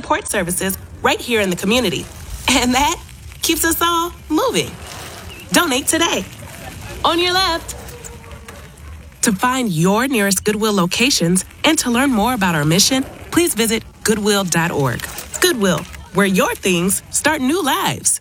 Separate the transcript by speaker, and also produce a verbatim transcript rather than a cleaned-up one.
Speaker 1: support services right here in the community. And that keeps us all moving. Donate today. On your left. To find your nearest Goodwill locations and to learn more about our mission, please visit goodwill dot org. Goodwill, where your things start new lives.